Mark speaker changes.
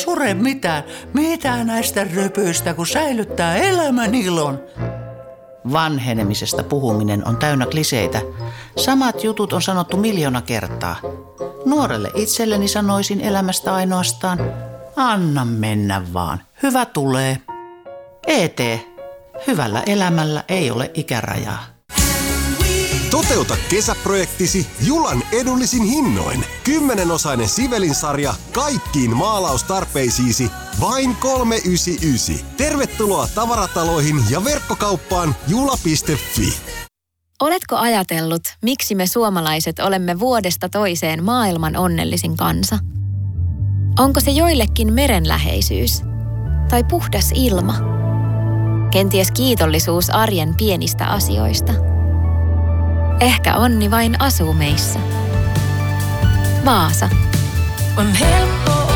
Speaker 1: sure mitään näistä röpöistä, kun säilyttää elämän ilon. Vanhenemisesta puhuminen on täynnä kliseitä. Samat jutut on sanottu 1,000,000 kertaa. Nuorelle itselleni sanoisin elämästä ainoastaan, anna mennä vaan, hyvä tulee. ET, hyvällä elämällä ei ole ikärajaa.
Speaker 2: Toteuta kesäprojektisi Julan edullisin hinnoin. 10-osainen Sivelin-sarja kaikkiin maalaustarpeisiisi vain 399. Tervetuloa tavarataloihin ja verkkokauppaan jula.fi.
Speaker 3: Oletko ajatellut, miksi me suomalaiset olemme vuodesta toiseen maailman onnellisin kansa? Onko se joillekin merenläheisyys? Tai puhdas ilma? Kenties kiitollisuus arjen pienistä asioista? Ehkä onni vain asuu meissä. Vaasa.
Speaker 4: On helppo